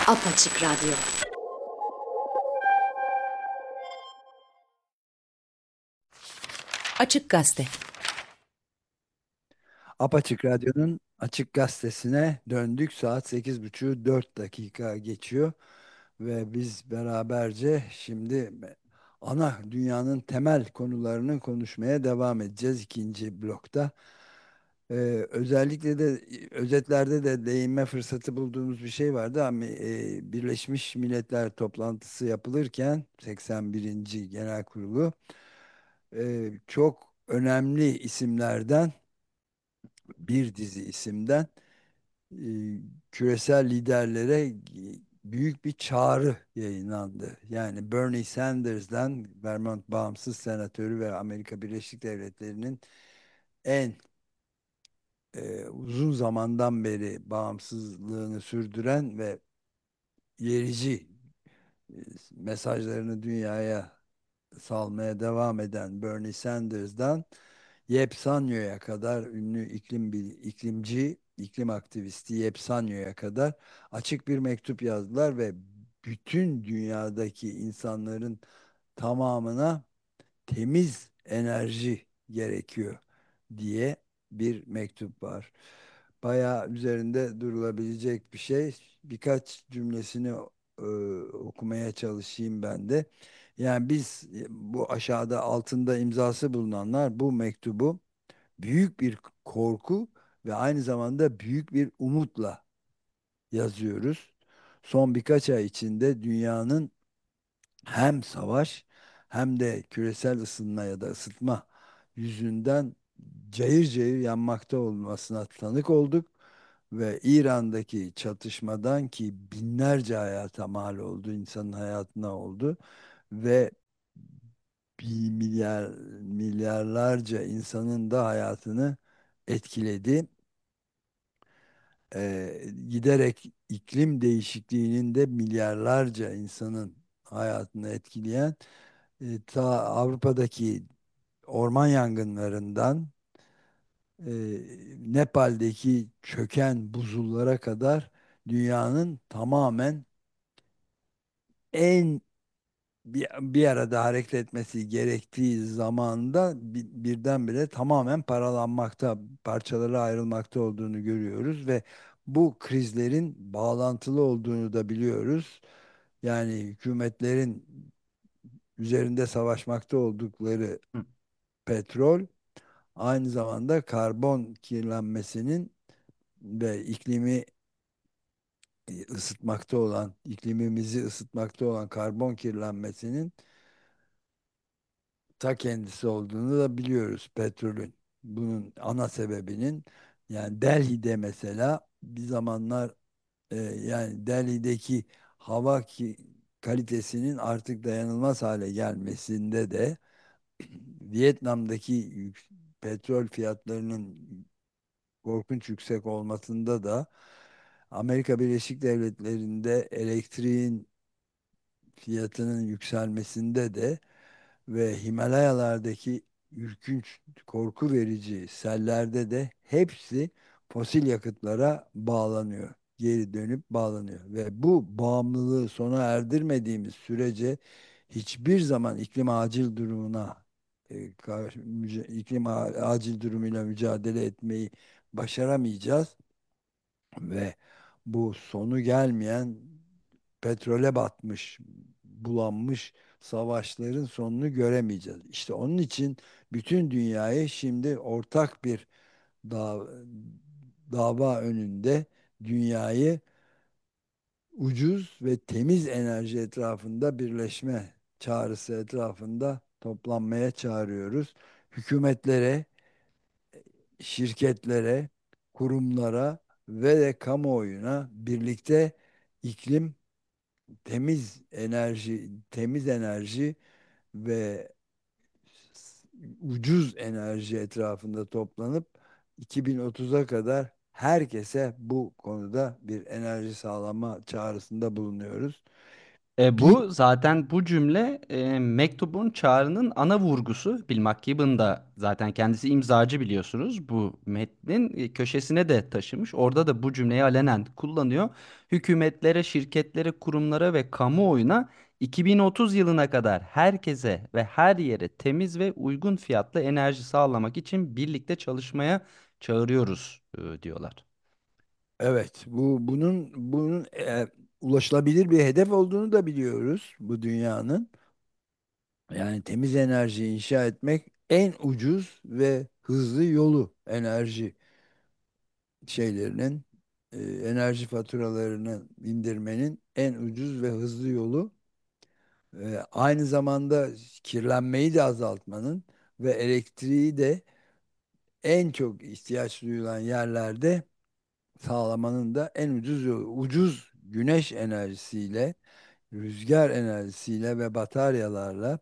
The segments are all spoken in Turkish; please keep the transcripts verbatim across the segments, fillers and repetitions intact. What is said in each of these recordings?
Apaçık Radyo. Açık Gazete. Apaçık Radyo'nun Açık Gazetesi'ne döndük. Saat sekiz buçuk dört dakika geçiyor. Ve biz beraberce şimdi ana dünyanın temel konularını konuşmaya devam edeceğiz ikinci blokta. Ee, özellikle de özetlerde de değinme fırsatı bulduğumuz bir şey vardı ama e, Birleşmiş Milletler toplantısı yapılırken seksen birinci. Genel Kurulu e, çok önemli isimlerden bir dizi isimden e, küresel liderlere büyük bir çağrı yayınlandı. Yani Bernie Sanders'dan Vermont Bağımsız Senatörü ve Amerika Birleşik Devletleri'nin en e, uzun zamandan beri bağımsızlığını sürdüren ve yerici e, mesajlarını dünyaya salmaya devam eden Bernie Sanders'dan Yep Sanyo'ya kadar ünlü iklim bil- iklimci, iklim aktivisti Yep Sanyo'ya kadar açık bir mektup yazdılar ve bütün dünyadaki insanların tamamına temiz enerji gerekiyor diye bir mektup var. Bayağı üzerinde durulabilecek bir şey. Birkaç cümlesini e, okumaya çalışayım ben de. Yani biz e, bu aşağıda altında imzası bulunanlar bu mektubu büyük bir korku ve aynı zamanda büyük bir umutla yazıyoruz. Son birkaç ay içinde dünyanın hem savaş hem de küresel ısınma ya da ısıtma yüzünden cayır cayır yanmakta olmasına tanık olduk ve İran'daki çatışmadan ki binlerce hayata mal oldu, insanın hayatına oldu ve bir milyar milyarlarca insanın da hayatını etkiledi. Ee, giderek iklim değişikliğinin de milyarlarca insanın hayatını etkileyen e, ta Avrupa'daki orman yangınlarından e, Nepal'deki çöken buzullara kadar dünyanın tamamen en bir, bir arada hareket etmesi gerektiği zamanda bi- birdenbire tamamen paralanmakta, parçalara ayrılmakta olduğunu görüyoruz ve bu krizlerin bağlantılı olduğunu da biliyoruz. Yani hükümetlerin üzerinde savaşmakta oldukları Hı. petrol aynı zamanda karbon kirlenmesinin ve iklimi ısıtmakta olan, iklimimizi ısıtmakta olan karbon kirlenmesinin ta kendisi olduğunu da biliyoruz petrolün. Bunun ana sebebinin yani Delhi'de mesela bir zamanlar e, yani Delhi'deki hava ki, kalitesinin artık dayanılmaz hale gelmesinde de Vietnam'daki yük- petrol fiyatlarının korkunç yüksek olmasında da Amerika Birleşik Devletleri'nde elektriğin fiyatının yükselmesinde de ve Himalayalardaki ürkünç, korku verici sellerde de hepsi fosil yakıtlara bağlanıyor. Geri dönüp bağlanıyor. Ve bu bağımlılığı sona erdirmediğimiz sürece hiçbir zaman iklim acil durumuna e, karşı, müce- iklim a- acil durumuyla mücadele etmeyi başaramayacağız ve bu sonu gelmeyen petrole batmış, bulanmış savaşların sonunu göremeyeceğiz. İşte onun için bütün dünyayı şimdi ortak bir da dava önünde dünyayı ucuz ve temiz enerji etrafında birleşme çağrısı etrafında toplanmaya çağırıyoruz. Hükümetlere, şirketlere, kurumlara ve de kamuoyuna birlikte iklim, temiz enerji, temiz enerji ve s- ucuz enerji etrafında toplanıp iki bin otuza kadar herkese bu konuda bir enerji sağlama çağrısında bulunuyoruz. E, Bir bu zaten bu cümle e, mektubun çağrının ana vurgusu. Bill McKibben da zaten kendisi imzacı biliyorsunuz. Bu metnin e, köşesine de taşımış. Orada da bu cümleyi alenen kullanıyor. Hükümetlere, şirketlere, kurumlara ve kamuoyuna iki bin otuz yılına kadar herkese ve her yere temiz ve uygun fiyatlı enerji sağlamak için birlikte çalışmaya çağırıyoruz e, diyorlar. evet, bu bunun bunun e, ulaşılabilir bir hedef olduğunu da biliyoruz bu dünyanın. Yani temiz enerji inşa etmek en ucuz ve hızlı yolu enerji şeylerinin e, enerji faturalarını indirmenin en ucuz ve hızlı yolu. E, aynı zamanda kirlenmeyi de azaltmanın ve elektriği de en çok ihtiyaç duyulan yerlerde sağlamanın da en ucuz yolu. Ucuz güneş enerjisiyle, rüzgar enerjisiyle ve bataryalarla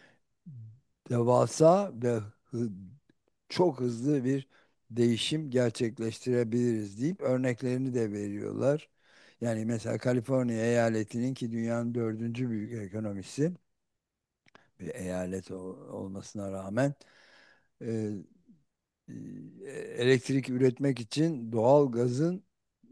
devasa ve hı- çok hızlı bir değişim gerçekleştirebiliriz deyip örneklerini de veriyorlar. Yani mesela Kaliforniya eyaletinin, ki dünyanın dördüncü büyük ekonomisi bir eyalet ol- olmasına rağmen, e, e, elektrik üretmek için doğal gazın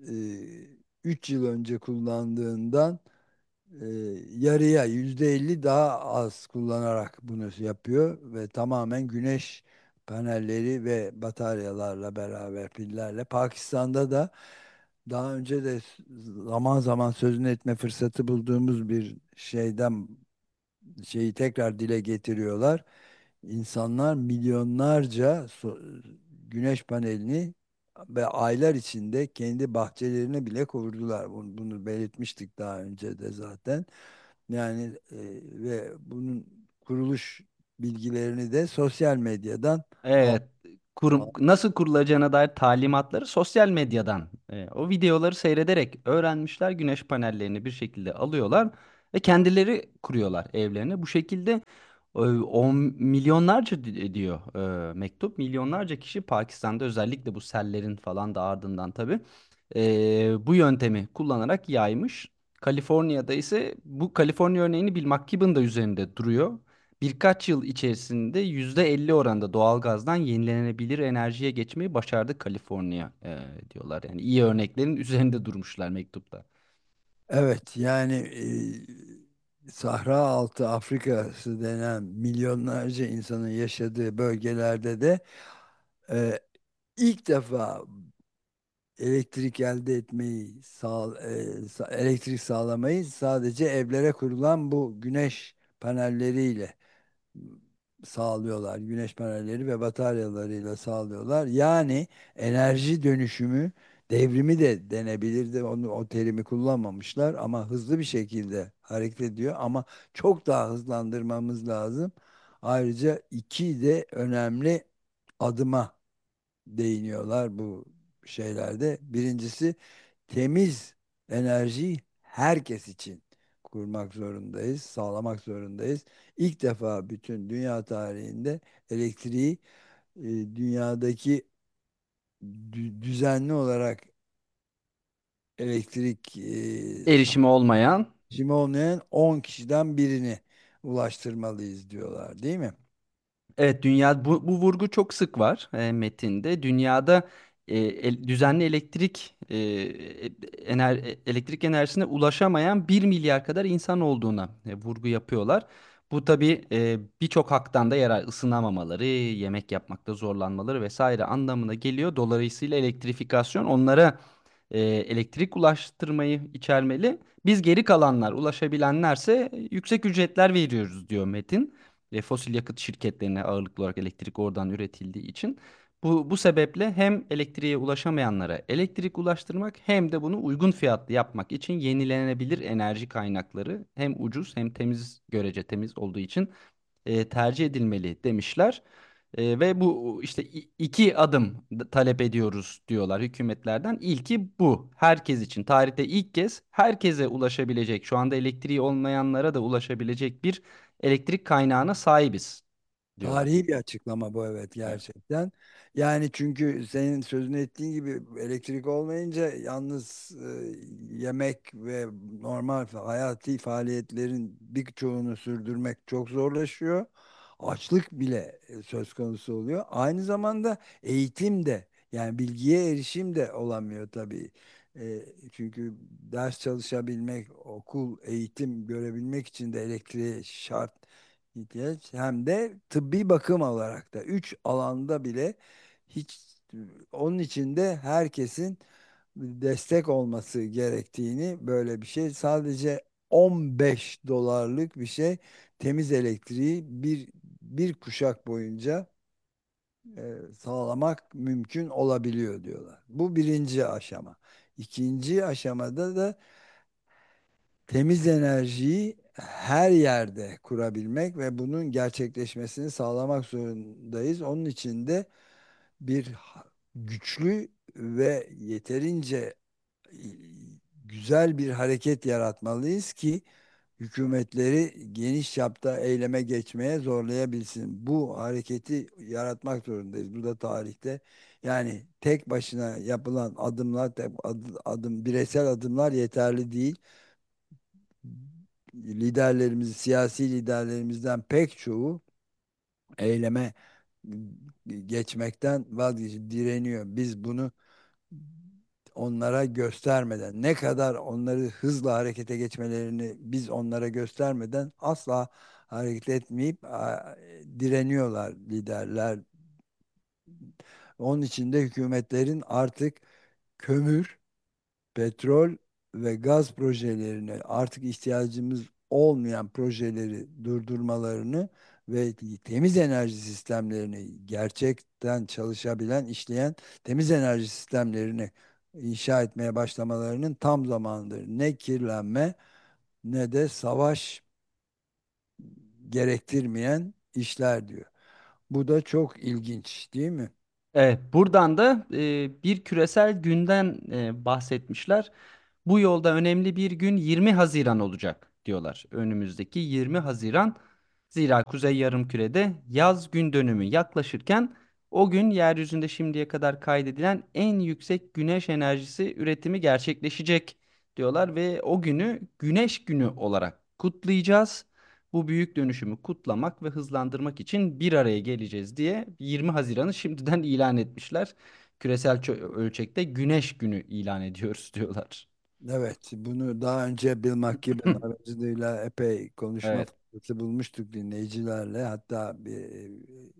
üç yıl önce kullandığından e, yarıya, yüzde elli daha az kullanarak bunu yapıyor ve tamamen güneş panelleri ve bataryalarla beraber, pillerle. Pakistan'da da daha önce de zaman zaman sözünü etme fırsatı bulduğumuz bir şeyden şeyi tekrar dile getiriyorlar. İnsanlar milyonlarca so- güneş panelini ve aylar içinde kendi bahçelerine bile kurdular. Bunu, bunu belirtmiştik daha önce de zaten. Yani e, ve bunun kuruluş bilgilerini de sosyal medyadan al. Evet, kurum, al- nasıl kurulacağına dair talimatları sosyal medyadan, e, o videoları seyrederek öğrenmişler. Güneş panellerini bir şekilde alıyorlar ve kendileri kuruyorlar evlerini. Bu şekilde e, on milyonlarca di- diyor e, mektup. Milyonlarca kişi Pakistan'da, özellikle bu sellerin falan da ardından tabii e, bu yöntemi kullanarak yaymış. Kaliforniya'da ise bu Kaliforniya örneğini Bill McKibben da üzerinde duruyor. Birkaç yıl içerisinde yüzde elli oranda doğalgazdan yenilenebilir enerjiye geçmeyi başardı Kaliforniya e, diyorlar. Yani iyi örneklerin üzerinde durmuşlar mektupta. Evet, yani e, Sahra altı Afrikası denen milyonlarca insanın yaşadığı bölgelerde de e, ilk defa elektrik elde etmeyi sağ, e, sa- elektrik sağlamayı sadece evlere kurulan bu güneş panelleriyle sağlıyorlar. Güneş panelleri ve bataryalarıyla sağlıyorlar. Yani enerji dönüşümü devrimi de denebilirdi. Onu, o terimi kullanmamışlar ama hızlı bir şekilde hareket ediyor, ama çok daha hızlandırmamız lazım. Ayrıca iki de önemli adıma değiniyorlar bu şeylerde. Birincisi, temiz enerjiyi herkes için kurmak zorundayız, sağlamak zorundayız. İlk defa bütün dünya tarihinde elektriği e, dünyadaki dü- düzenli olarak elektrik e, Erişimi olmayan. sahip olmayan on kişiden birini ulaştırmalıyız diyorlar, değil mi? Evet, dünya bu, bu vurgu çok sık var e, metinde. Dünyada e, el- düzenli elektrik e, e, ener, e, elektrik enerjisine ulaşamayan bir milyar kadar insan olduğuna e, vurgu yapıyorlar. Bu tabii e, birçok haktan da yer al- ısınamamaları, yemek yapmakta zorlanmaları vesaire anlamına geliyor. Dolayısıyla elektrifikasyon onlara e, elektrik ulaştırmayı içermeli. Biz geri kalanlar, ulaşabilenlerse yüksek ücretler veriyoruz diyor Metin. E, fosil yakıt şirketlerine ağırlıklı olarak elektrik oradan üretildiği için. Bu, bu sebeple hem elektriğe ulaşamayanlara elektrik ulaştırmak hem de bunu uygun fiyatlı yapmak için yenilenebilir enerji kaynakları hem ucuz hem temiz, görece temiz olduğu için e, tercih edilmeli demişler. E, ve bu işte i- iki adım da- talep ediyoruz diyorlar hükümetlerden. İlki bu. Herkes için tarihte ilk kez herkese ulaşabilecek, şu anda elektriği olmayanlara da ulaşabilecek bir elektrik kaynağına sahibiz diyorlar. Tarihi bir açıklama bu, evet, Evet. gerçekten. Yani çünkü senin sözünü ettiğin gibi elektrik olmayınca yalnız e, yemek ve normal fa- hayati faaliyetlerin birçoğunu sürdürmek çok zorlaşıyor. Açlık bile e, söz konusu oluyor. Aynı zamanda eğitim de, yani bilgiye erişim de olamıyor tabii. E, çünkü ders çalışabilmek, okul, eğitim görebilmek için de elektriğe şart ihtiyaç, hem de tıbbi bakım olarak da üç alanda bile hiç, onun için de herkesin destek olması gerektiğini, böyle bir şey sadece on beş dolarlık bir şey temiz elektriği bir bir kuşak boyunca e, sağlamak mümkün olabiliyor diyorlar. Bu birinci aşama. İkinci aşamada da temiz enerjiyi her yerde kurabilmek ve bunun gerçekleşmesini sağlamak zorundayız. Onun için de bir ha- güçlü ve yeterince e, güzel bir hareket yaratmalıyız ki hükümetleri geniş çapta eyleme geçmeye zorlayabilsin. Bu hareketi yaratmak zorundayız. Bu da tarihte, yani tek başına yapılan adımlar, tek adı- adım, bireysel adımlar yeterli değil. Liderlerimiz, siyasi liderlerimizden pek çoğu eyleme geçmekten vazgeçip direniyor. Biz bunu onlara göstermeden, ne kadar onları hızla harekete geçmelerini biz onlara göstermeden asla hareket etmeyip a, direniyorlar liderler. Onun için de hükümetlerin artık kömür, petrol ve gaz projelerini, artık ihtiyacımız olmayan projeleri durdurmalarını ve temiz enerji sistemlerini, gerçekten çalışabilen, işleyen temiz enerji sistemlerini inşa etmeye başlamalarının tam zamanıdır. Ne kirlenme ne de savaş gerektirmeyen işler diyor. Bu da çok ilginç, değil mi? Evet, buradan da e, bir küresel günden e, bahsetmişler. Bu yolda önemli bir gün yirmi Haziran olacak diyorlar. Önümüzdeki yirmi Haziran. Zira Kuzey Yarımküre'de yaz gün dönümü yaklaşırken o gün yeryüzünde şimdiye kadar kaydedilen en yüksek güneş enerjisi üretimi gerçekleşecek diyorlar ve o günü Güneş Günü olarak kutlayacağız. Bu büyük dönüşümü kutlamak ve hızlandırmak için bir araya geleceğiz diye yirmi Haziran'ı şimdiden ilan etmişler. Küresel çö- ölçekte Güneş Günü ilan ediyoruz diyorlar. Evet, bunu daha önce Bill McKibben aracılığıyla epey konuşma Evet. fırsatı bulmuştuk dinleyicilerle. Hatta bir e,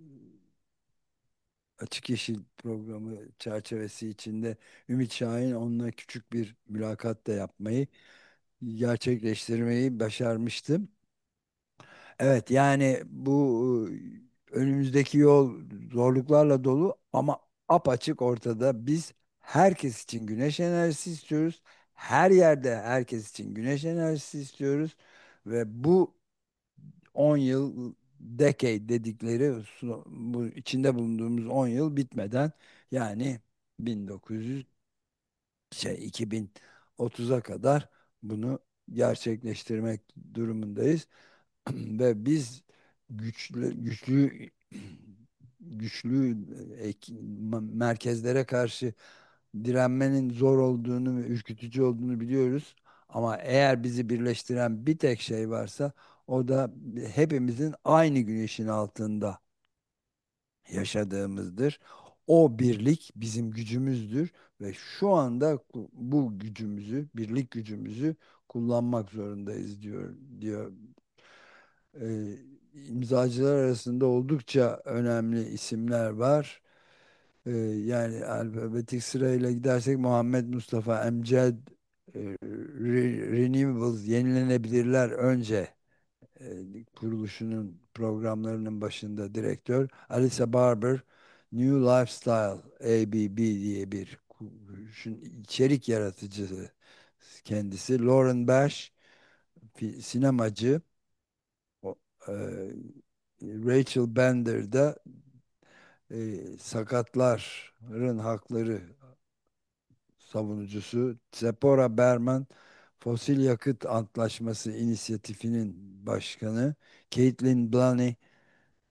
Açık Yeşil programı çerçevesi içinde Ümit Şahin onunla küçük bir mülakat da yapmayı, gerçekleştirmeyi başarmıştım. Evet, yani bu e, önümüzdeki yol zorluklarla dolu ama apaçık ortada. Biz herkes için güneş enerjisi istiyoruz. Her yerde herkes için güneş enerjisi istiyoruz. Ve bu on yıl, decade dedikleri su- bu içinde bulunduğumuz on yıl bitmeden, yani bin dokuz yüz şey iki bin otuza kadar bunu gerçekleştirmek durumundayız. Ve biz güçlü güçlü güçlü ek- ma- merkezlere karşı direnmenin zor olduğunu ve ürkütücü olduğunu biliyoruz. Ama eğer bizi birleştiren bir tek şey varsa o da hepimizin aynı güneşin altında yaşadığımızdır. O birlik bizim gücümüzdür ve şu anda ku- bu gücümüzü, birlik gücümüzü kullanmak zorundayız diyor diyor. Ee, imzacılar arasında oldukça önemli isimler var. Ee, yani alfabetik sırayla gidersek Muhammed Mustafa Emced, e, Re- Renewables, yenilenebilirler önce e, kuruluşunun programlarının başında direktör. Alisa Barber, New Lifestyle A B B diye bir kuruluşun içerik yaratıcısı kendisi. Lauren Bash, fi- sinemacı. O, e, Rachel Bender da e, sakatların hakları savunucusu. Zipporah Berman, Fosil Yakıt Antlaşması İnisiyatifi'nin başkanı. Caitlin Blaney,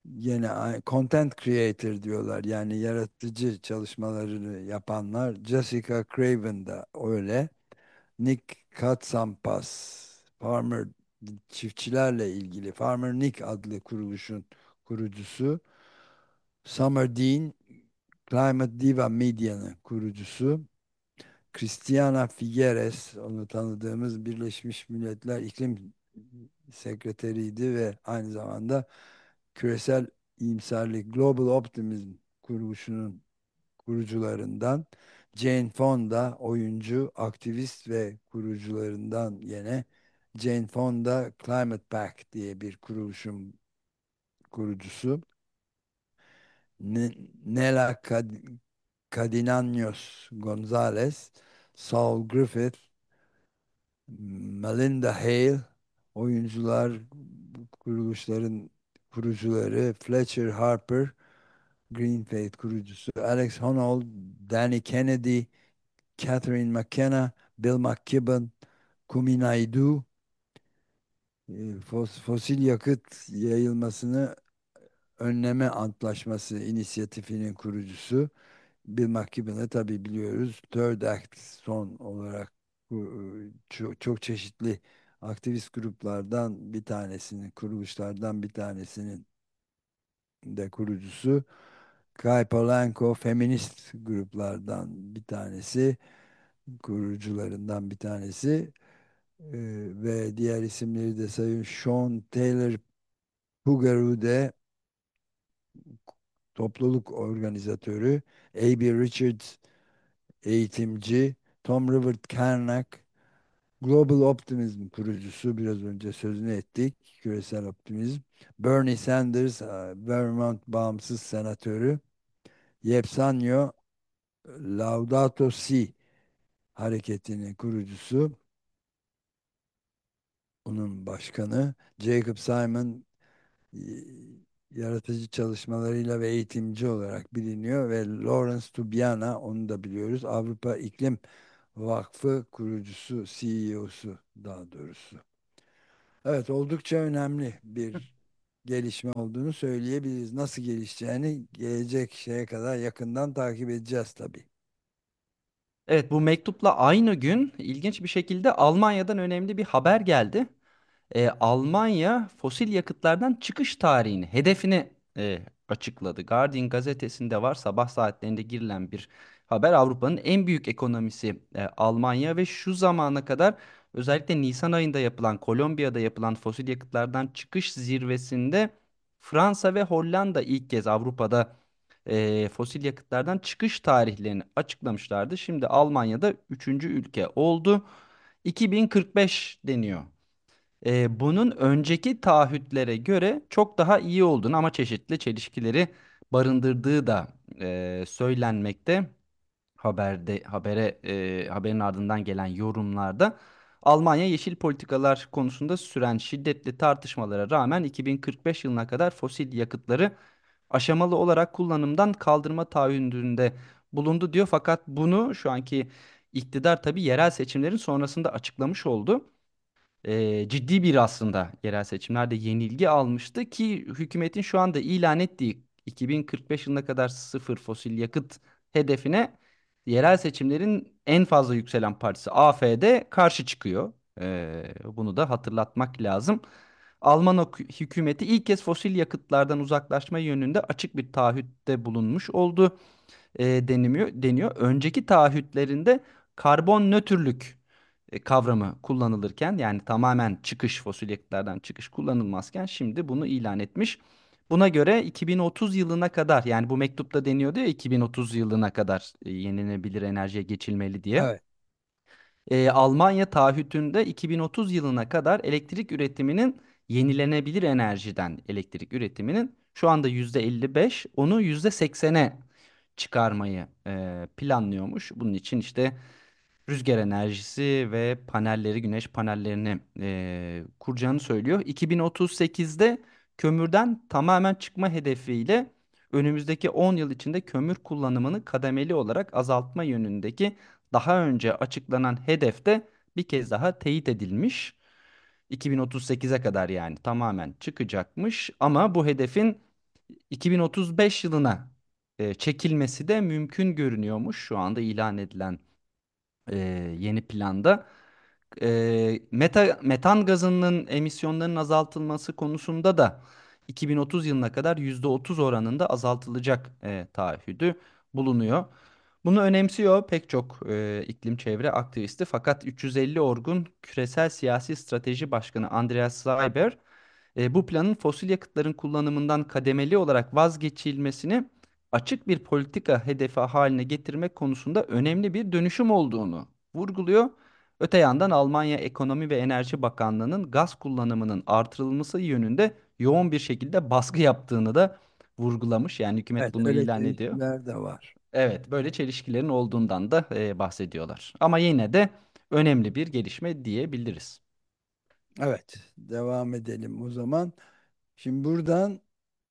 Yine a- content creator diyorlar. Yani yaratıcı çalışmalarını yapanlar. Jessica Craven da öyle. Nick Katsampas, Farmer çiftçilerle ilgili Farmer Nick adlı kuruluşun kurucusu. Summer Dean, Climate Diva Media'nın kurucusu. Christiana Figueres, onu tanıdığımız Birleşmiş Milletler İklim Sekreteriydi ve aynı zamanda Küresel İyimserlik Global Optimism kuruluşunun kurucularından. Jane Fonda, oyuncu, aktivist ve kurucularından yine. Jane Fonda Climate Pact diye bir kuruluşun kurucusu. Ne- Nela Kad- Cadinanhos Gonzalez, Saul Griffith, Melinda Hale, oyuncular, kuruluşların kurucuları. Fletcher Harper, Green Faith kurucusu. Alex Honnold, Danny Kennedy, Catherine McKenna, Bill McKibben, Kumi Naidoo, e, fos- fosil yakıt yayılmasını önleme antlaşması inisiyatifinin kurucusu. Bill McKibben'ı tabii biliyoruz. Third Act son olarak bu, çok, çok çeşitli aktivist gruplardan bir tanesinin, kuruluşlardan bir tanesinin de kurucusu. Guy Polanco feminist gruplardan bir tanesi, kurucularından bir tanesi. Ee, ve diğer isimleri de sayın Sean Taylor Pugaru de topluluk organizatörü, A B Richards eğitimci, Tom Rivers Karnak Global Optimism kurucusu, biraz önce sözünü ettik, küresel optimizm. Bernie Sanders, e, Vermont bağımsız senatörü. Yepsanyo Laudato Si hareketinin kurucusu, onun başkanı. Jacob Simon e, yaratıcı çalışmalarıyla ve eğitimci olarak biliniyor ve Lawrence Tubiana, onu da biliyoruz, Avrupa İklim Vakfı kurucusu, C E O'su daha doğrusu. Evet, oldukça önemli bir gelişme olduğunu söyleyebiliriz. Nasıl gelişeceğini gelecek şeye kadar yakından takip edeceğiz tabii. Evet, bu mektupla aynı gün ilginç bir şekilde Almanya'dan önemli bir haber geldi. E, Almanya fosil yakıtlardan çıkış tarihini, hedefini e, açıkladı. Guardian gazetesinde var, sabah saatlerinde girilen bir haber. Avrupa'nın en büyük ekonomisi e, Almanya ve şu zamana kadar özellikle Nisan ayında yapılan, Kolombiya'da yapılan fosil yakıtlardan çıkış zirvesinde Fransa ve Hollanda ilk kez Avrupa'da e, fosil yakıtlardan çıkış tarihlerini açıklamışlardı. Şimdi Almanya'da üçüncü ülke oldu. iki bin kırk beş deniyor. E, bunun önceki taahhütlere göre çok daha iyi olduğunu ama çeşitli çelişkileri barındırdığı da e, söylenmekte. Haberde habere e, haberin ardından gelen yorumlarda Almanya yeşil politikalar konusunda süren şiddetli tartışmalara rağmen iki bin kırk beş yılına kadar fosil yakıtları aşamalı olarak kullanımdan kaldırma taahhüdünde bulundu diyor. Fakat bunu şu anki iktidar tabii yerel seçimlerin sonrasında açıklamış oldu. Eee, ciddi bir aslında yerel seçimlerde yenilgi almıştı ki hükümetin şu anda ilan ettiği iki bin kırk beş yılına kadar sıfır fosil yakıt hedefine yerel seçimlerin en fazla yükselen partisi A F D karşı çıkıyor. Eee, bunu da hatırlatmak lazım. Alman hükü- hükümeti ilk kez fosil yakıtlardan uzaklaşma yönünde açık bir taahhütte bulunmuş oldu e, deniliyor, deniyor. Önceki taahhütlerinde karbon nötrlük e, kavramı kullanılırken yani tamamen çıkış fosil yakıtlardan çıkış kullanılmazken şimdi bunu ilan etmiş. Buna göre iki bin otuz yılına kadar yani bu mektupta deniyordu ya iki bin otuz yılına kadar e, yenilenebilir enerjiye geçilmeli diye. Evet. E, Almanya taahhütünde iki bin otuz yılına kadar elektrik üretiminin yenilenebilir enerjiden elektrik üretiminin şu anda yüzde elli beş onu yüzde seksene çıkarmayı e, planlıyormuş. Bunun için işte rüzgar enerjisi ve panelleri, güneş panellerini e, kuracağını söylüyor. iki bin otuz sekizde kömürden tamamen çıkma hedefiyle önümüzdeki on yıl içinde kömür kullanımını kademeli olarak azaltma yönündeki daha önce açıklanan hedefte bir kez daha teyit edilmiş. iki bin otuz sekize kadar yani tamamen çıkacakmış ama bu hedefin iki bin otuz beş yılına e, çekilmesi de mümkün görünüyormuş şu anda ilan edilen e, yeni planda. E, meta, metan gazının emisyonlarının azaltılması konusunda da iki bin otuz yılına kadar yüzde otuz oranında azaltılacak e, taahhüdü bulunuyor. Bunu önemsiyor pek çok e, iklim çevre aktivisti, fakat üç yüz elli Org'un Küresel Siyasi Strateji Başkanı Andreas Seiber e, bu planın fosil yakıtların kullanımından kademeli olarak vazgeçilmesini açık bir politika hedefi haline getirmek konusunda önemli bir dönüşüm olduğunu vurguluyor. Öte yandan Almanya Ekonomi ve Enerji Bakanlığı'nın gaz kullanımının artırılması yönünde yoğun bir şekilde baskı yaptığını da vurgulamış. Yani hükümet Evet, bunu öyle ilan ediyor. gelişmeler de var. Evet, böyle çelişkilerin olduğundan da e, bahsediyorlar. Ama yine de önemli bir gelişme diyebiliriz. Evet, devam edelim o zaman. Şimdi buradan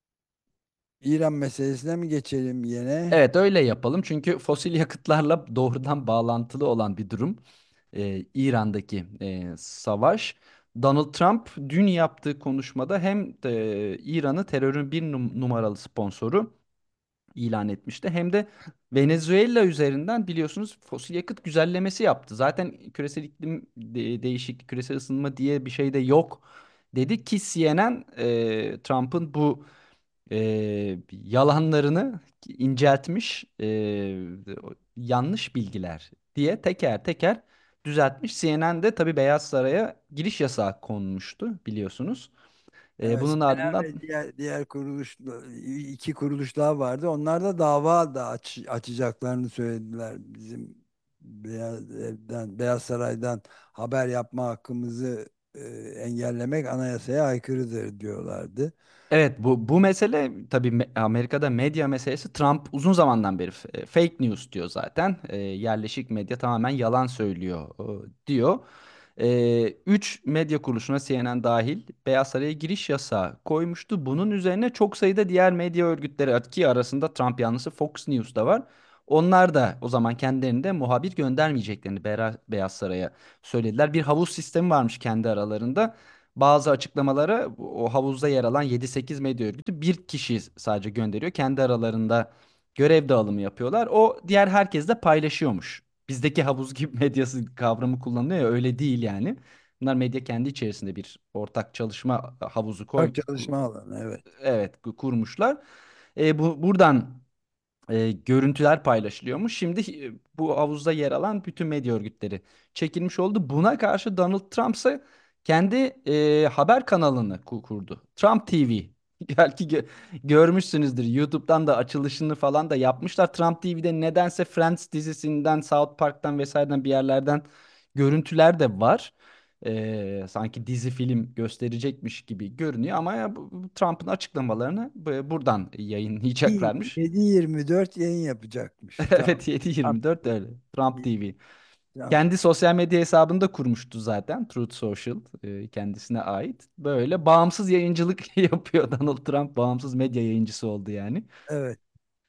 İran meselesine mi geçelim yine? Evet, öyle yapalım. Çünkü fosil yakıtlarla doğrudan bağlantılı olan bir durum. Ee, İran'daki e, savaş. Donald Trump dün yaptığı konuşmada hem de İran'ı terörün bir num- numaralı sponsoru ilan etmişti, hem de Venezuela üzerinden biliyorsunuz fosil yakıt güzellemesi yaptı. Zaten küresel iklim de- değişikliği, küresel ısınma diye bir şey de yok dedi ki C N N e, Trump'ın bu e, yalanlarını inceltmiş, e, yanlış bilgiler diye teker teker düzeltmiş. C N N'de tabii Beyaz Saray'a giriş yasağı konmuştu biliyorsunuz. E, Evet, bunun C N N ardından ve diğer diğer kuruluş, iki kuruluş daha vardı. Onlar da dava da aç, açacaklarını söylediler. Bizim Beyaz Ev'den, Beyaz Saray'dan haber yapma hakkımızı e, engellemek anayasaya aykırıdır diyorlardı. evet, bu bu mesele tabii me- Amerika'da medya meselesi. Trump uzun zamandan beri f- e, fake news diyor zaten. E, yerleşik medya tamamen yalan söylüyor e, diyor. E, üç medya kuruluşuna C N N dahil Beyaz Saray'a giriş yasağı koymuştu. Bunun üzerine çok sayıda diğer medya örgütleri, ki arasında Trump yanlısı Fox News da var. Onlar da o zaman kendilerinde muhabir göndermeyeceklerini Beyaz Beyaz Saray'a söylediler. Bir havuz sistemi varmış kendi aralarında. Bazı açıklamaları o havuzda yer alan yedi sekiz medya örgütü bir kişi sadece gönderiyor. Kendi aralarında görev dağılımı yapıyorlar. O diğer herkes de paylaşıyormuş. Bizdeki havuz gibi medyası kavramı kullanılıyor ya, öyle değil yani. Bunlar medya kendi içerisinde bir ortak çalışma havuzu koy, Bak, çalışma alanı, evet. evet, kurmuşlar. E, bu buradan e, görüntüler paylaşılıyormuş. Şimdi e, bu havuzda yer alan bütün medya örgütleri çekilmiş oldu. Buna karşı Donald Trump ise kendi e, haber kanalını ku- kurdu. Trump T V. Belki gö- görmüşsünüzdür. YouTube'dan da açılışını falan da yapmışlar. Trump T V'de nedense Friends dizisinden, South Park'tan vesaireden bir yerlerden görüntüler de var. E, sanki dizi film gösterecekmiş gibi görünüyor ama ya bu- bu Trump'ın açıklamalarını bu- buradan yayınlayacaklarmış. yedi yirmi dört yayın yapacakmış. Trump, Evet, yedi Trump yirmi dört T V. öyle. Trump T V. Trump. Kendi sosyal medya hesabını da kurmuştu zaten. Truth Social, e, kendisine ait. Böyle bağımsız yayıncılık yapıyor Donald Trump. Bağımsız medya yayıncısı oldu yani. Evet.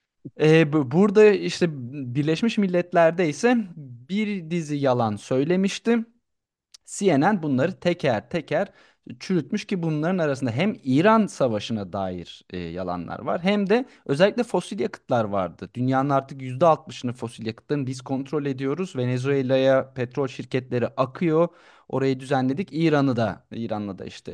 E, bu- burada işte Birleşmiş Milletler'de ise bir dizi yalan söylemişti. C N N bunları teker teker çürütmüş ki bunların arasında hem İran Savaşı'na dair e, yalanlar var, hem de özellikle fosil yakıtlar vardı. Dünyanın artık yüzde altmışını fosil yakıtların biz kontrol ediyoruz. Venezuela'ya petrol şirketleri akıyor. Orayı düzenledik. İran'ı da İran'la da işte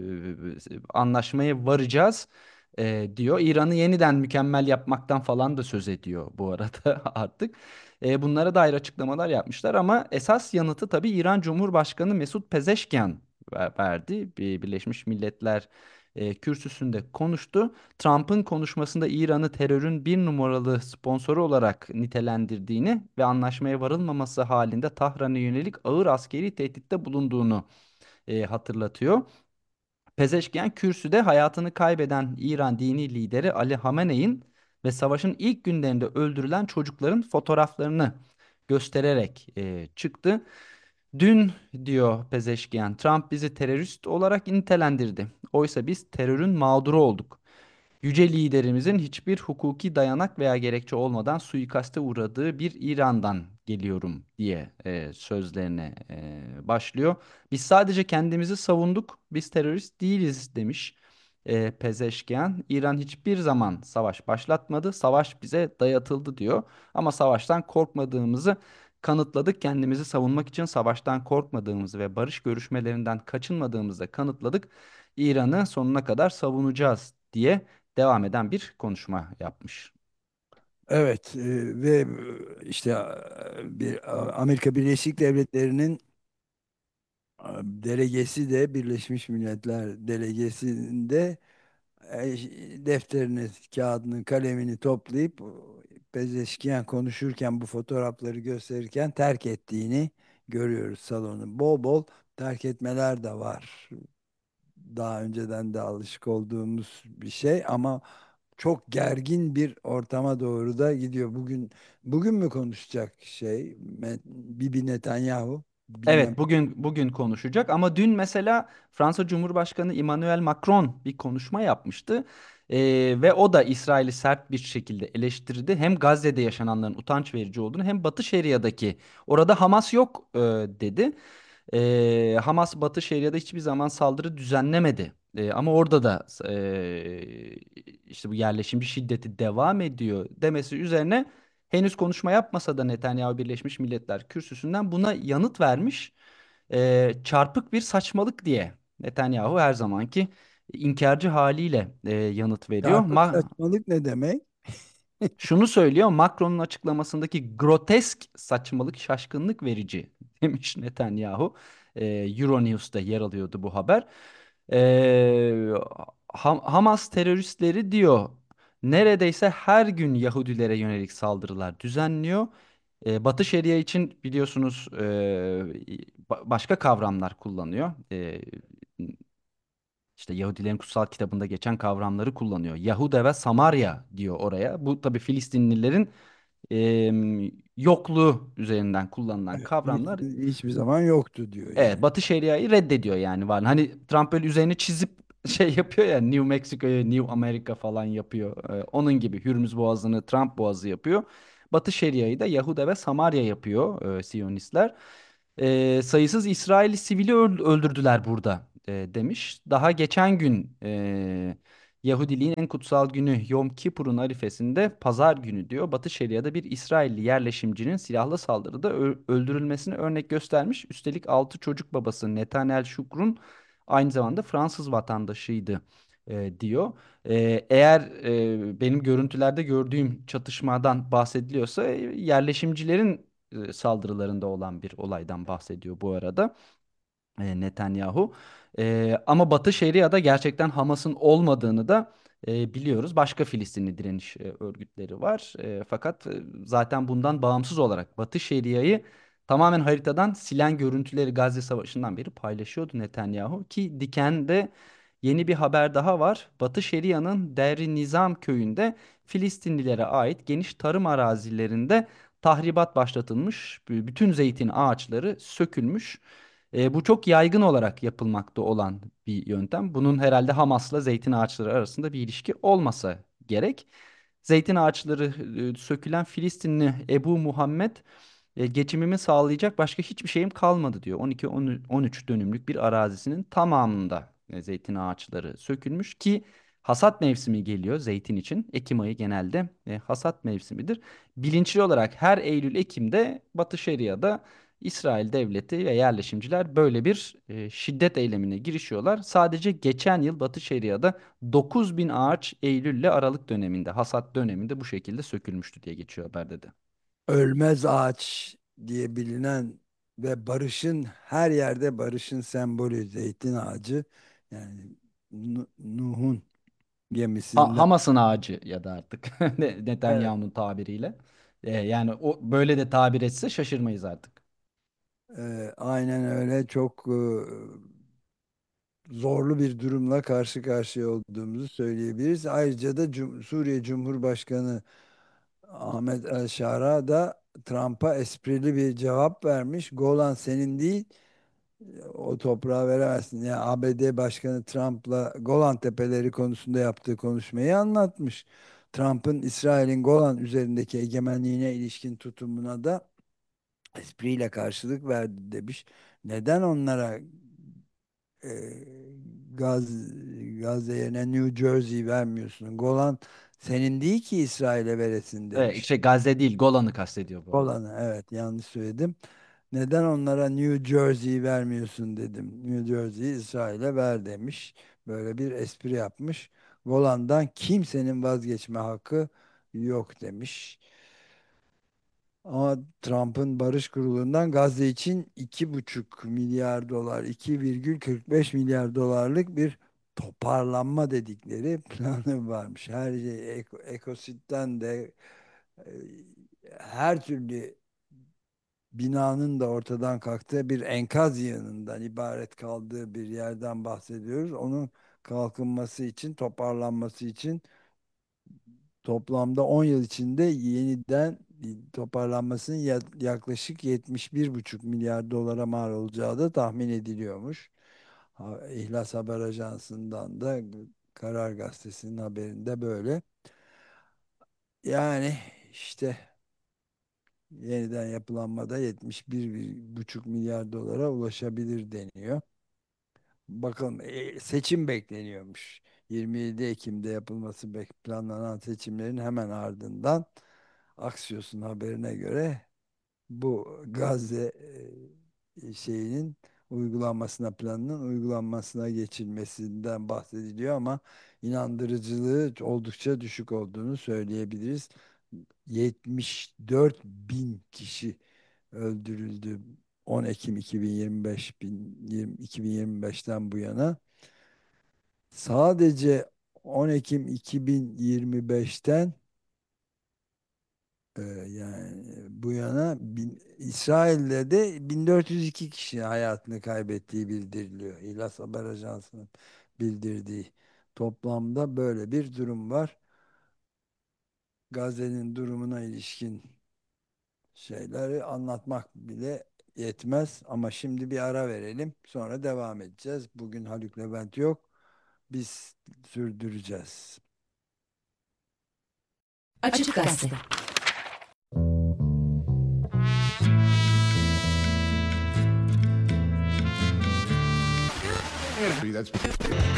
e, anlaşmaya varacağız e, diyor. İran'ı yeniden mükemmel yapmaktan falan da söz ediyor bu arada artık. E, bunlara dair açıklamalar yapmışlar ama esas yanıtı tabii İran Cumhurbaşkanı Mesut Pezeşkian ver- verdi. Bir Birleşmiş Milletler e, kürsüsünde konuştu. Trump'ın konuşmasında İran'ı terörün bir numaralı sponsoru olarak nitelendirdiğini ve anlaşmaya varılmaması halinde Tahran'a yönelik ağır askeri tehditte bulunduğunu e, hatırlatıyor. Pezeşkian kürsüde hayatını kaybeden İran dini lideri Ali Hamene'in ve savaşın ilk günlerinde öldürülen çocukların fotoğraflarını göstererek e, çıktı. Dün diyor Pezeşkian, Trump bizi terörist olarak nitelendirdi. Oysa biz terörün mağduru olduk. Yüce liderimizin hiçbir hukuki dayanak veya gerekçe olmadan suikaste uğradığı bir İran'dan geliyorum diye e, sözlerine e, başlıyor. Biz sadece kendimizi savunduk, biz terörist değiliz demiş. E, Pezeşkiyan, İran hiçbir zaman savaş başlatmadı. Savaş bize dayatıldı diyor. Ama savaştan korkmadığımızı kanıtladık. Kendimizi savunmak için savaştan korkmadığımızı ve barış görüşmelerinden kaçınmadığımızı da kanıtladık. İran'ı sonuna kadar savunacağız diye devam eden bir konuşma yapmış. Evet, e, ve e, işte e, bir e, Amerika Birleşik Devletleri'nin e, delegesi de Birleşmiş Milletler delegesinde e, defterini, kağıdını, kalemini toplayıp Pezeşkiyan konuşurken bu fotoğrafları gösterirken terk ettiğini görüyoruz salonu. Bol bol terk etmeler de var. Daha önceden de alışık olduğumuz bir şey ama çok gergin bir ortama doğru da gidiyor. Bugün bugün mü konuşacak şey Me- Bibi Netanyahu? Bilmem. Evet, bugün bugün konuşacak ama dün mesela Fransa Cumhurbaşkanı Emmanuel Macron bir konuşma yapmıştı. Ee, ve o da İsrail'i sert bir şekilde eleştirdi. Hem Gazze'de yaşananların utanç verici olduğunu hem Batı Şeria'daki orada Hamas yok e, dedi. Ee, Hamas Batı Şeria'da hiçbir zaman saldırı düzenlemedi. Ee, ama orada da e, işte bu yerleşim bir şiddeti devam ediyor demesi üzerine henüz konuşma yapmasa da Netanyahu Birleşmiş Milletler Kürsüsü'nden buna yanıt vermiş. Ee, çarpık bir saçmalık diye Netanyahu her zamanki inkarcı haliyle e, yanıt veriyor. Çarpık Ma saçmalık ne demek? Şunu söylüyor, Macron'un açıklamasındaki grotesk saçmalık şaşkınlık verici demiş Netanyahu. Ee, Euronews'ta yer alıyordu bu haber. Ee, Ham- Hamas teröristleri diyor neredeyse her gün Yahudilere yönelik saldırılar düzenliyor. Ee, Batı Şeria için biliyorsunuz e, ba- başka kavramlar kullanıyor. Ee, işte Yahudilerin kutsal kitabında geçen kavramları kullanıyor. Yahuda ve Samarya diyor oraya. Bu tabii Filistinlilerin em, yokluğu üzerinden kullanılan Evet, hiç- kavramlar. hiçbir zaman yoktu diyor Evet, yani. Batı Şeria'yı reddediyor yani var. Hani Trump böyle üzerine çizip şey yapıyor ya, New Mexico'yu New America falan yapıyor. Ee, onun gibi Hürmüz Boğazı'nı Trump Boğazı yapıyor. Batı Şeria'yı da Yahuda ve Samarya yapıyor e, Siyonistler. Ee, sayısız İsrail sivili öl- öldürdüler burada e, demiş. Daha geçen gün e, Yahudiliğin en kutsal günü Yom Kippur'un arifesinde pazar günü diyor. Batı Şeria'da bir İsrailli yerleşimcinin silahlı saldırıda ö- öldürülmesini örnek göstermiş. Üstelik altı çocuk babası Netanel Şukrun aynı zamanda Fransız vatandaşıydı e, diyor. E, eğer e, benim görüntülerde gördüğüm çatışmadan bahsediliyorsa e, yerleşimcilerin e, saldırılarında olan bir olaydan bahsediyor bu arada e, Netanyahu. E, ama Batı Şeria'da gerçekten Hamas'ın olmadığını da e, biliyoruz. Başka Filistinli direniş e, örgütleri var. E, fakat e, zaten bundan bağımsız olarak Batı Şeria'yı tamamen haritadan silen görüntüleri Gazze Savaşı'ndan beri paylaşıyordu Netanyahu. Ki Diken'de yeni bir haber daha var. Batı Şeria'nın Deir Nizam köyünde Filistinlilere ait geniş tarım arazilerinde tahribat başlatılmış. B- Bütün zeytin ağaçları sökülmüş. E, bu çok yaygın olarak yapılmakta olan bir yöntem. Bunun herhalde Hamas'la zeytin ağaçları arasında bir ilişki olmasa gerek. Zeytin ağaçları e, sökülen Filistinli Ebu Muhammed e, geçimimi sağlayacak başka hiçbir şeyim kalmadı diyor. on iki on üç dönümlük bir arazisinin tamamında e, zeytin ağaçları sökülmüş ki hasat mevsimi geliyor zeytin için. Ekim ayı genelde e, hasat mevsimidir. Bilinçli olarak her Eylül-Ekim'de Batı Şeria'da İsrail devleti ve yerleşimciler böyle bir e, şiddet eylemine girişiyorlar. Sadece geçen yıl Batı Şeria'da dokuz bin ağaç Eylül ile Aralık döneminde, hasat döneminde bu şekilde sökülmüştü diye geçiyor haberde de. Ölmez ağaç diye bilinen ve barışın, her yerde barışın sembolü zeytin ağacı, yani Nu- Nuh'un Ha- gemisinden. Hamas'ın ağacı ya da artık Ne- Evet. Netanyahu'nun tabiriyle. E, yani o böyle de tabir etse şaşırmayız artık. Ee, aynen öyle, çok e, zorlu bir durumla karşı karşıya olduğumuzu söyleyebiliriz. Ayrıca da Cum- Suriye Cumhurbaşkanı Ahmet El-Şara da Trump'a esprili bir cevap vermiş. Golan senin değil, o toprağı veremezsin. Yani A B D Başkanı Trump'la Golan Tepeleri konusunda yaptığı konuşmayı anlatmış. Trump'ın İsrail'in Golan üzerindeki egemenliğine ilişkin tutumuna da espriyle karşılık verdi demiş. Neden onlara e, Gaz, Gazze yerine New Jersey vermiyorsun? Golan senin değil ki İsrail'e veresin Evet, şey demiş. Gazze değil, Golan'ı kastediyor bu arada. Golan'ı, evet, yanlış söyledim. Neden onlara New Jersey vermiyorsun dedim. New Jersey İsrail'e ver demiş. Böyle bir espri yapmış. Golan'dan kimsenin vazgeçme hakkı yok demiş. Ama Trump'ın Barış Kurulu'ndan Gazze için iki buçuk milyar dolar, iki virgül kırk beş milyar dolarlık bir toparlanma dedikleri planı varmış. Her şey eko, ekositten de e, her türlü binanın da ortadan kalktığı bir enkaz yığınından ibaret kaldığı bir yerden bahsediyoruz. Onun kalkınması için, toparlanması için toplamda on yıl içinde yeniden toparlanmasının ya- yaklaşık yetmiş bir buçuk milyar dolara mal olacağı da tahmin ediliyormuş. Ha- İhlas Haber Ajansı'ndan da Karar Gazetesi'nin haberinde böyle. Yani işte yeniden yapılanmada yetmiş bir buçuk milyar dolara ulaşabilir deniyor. Bakın, e, seçim bekleniyormuş. yirmi yedi Ekim'de yapılması bek- planlanan seçimlerin hemen ardından Axios'un haberine göre bu Gazze e, şeyinin uygulanmasına planının uygulanmasına geçilmesinden bahsediliyor ama inandırıcılığı oldukça düşük olduğunu söyleyebiliriz. yetmiş dört bin kişi öldürüldü on Ekim iki bin yirmi beş bin, yirmi iki bin yirmi beşten bu yana. Sadece on Ekim iki bin yirmi beşten e, yani bu yana bin, İsrail'de de bin dört yüz iki kişi hayatını kaybettiği bildiriliyor. İhlas Haber Ajansı'nın bildirdiği, toplamda böyle bir durum var. Gazze'nin durumuna ilişkin şeyleri anlatmak bile yetmez ama şimdi bir ara verelim, sonra devam edeceğiz. Bugün Haluk Levent yok, biz sürdüreceğiz. Açık Gazete. That's